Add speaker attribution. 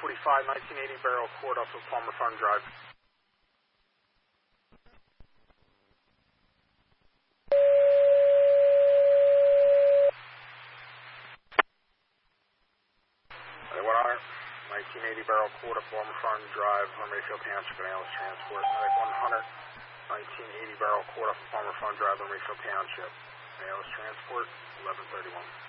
Speaker 1: 1145, 1980 Barrel Court off of Palmer Farm Drive. They 1980 Barrel Court off Palmer Farm Drive, Mayfield Township, and Alice Transport. Medic 100, 1980 Barrel Court off of Palmer Farm Drive, Mayfield Township, Alice Transport, 1131.